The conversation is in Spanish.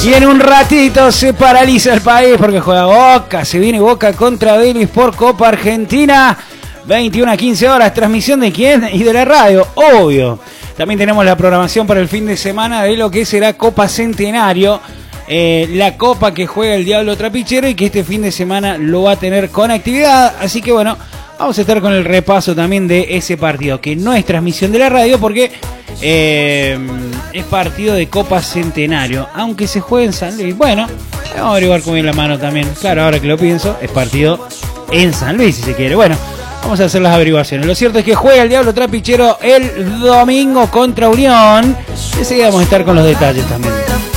Y en un ratito se paraliza el país porque juega Boca. Se viene Boca contra Vélez por Copa Argentina. 21 a 15 horas. ¿Transmisión de quién? Y de la radio, obvio. También tenemos la programación para el fin de semana de lo que será Copa Centenario. La copa que juega el Diablo Trapichero y que este fin de semana lo va a tener con actividad. Así que bueno, vamos a estar con el repaso también de ese partido, que no es transmisión de la radio porque es partido de Copa Centenario, aunque se juegue en San Luis. Bueno, vamos a averiguar cómo viene la mano también. Claro, ahora que lo pienso, es partido en San Luis si se quiere. Bueno, vamos a hacer las averiguaciones. Lo cierto es que juega el Diablo Trapichero el domingo contra Unión. Enseguida vamos a estar con los detalles también.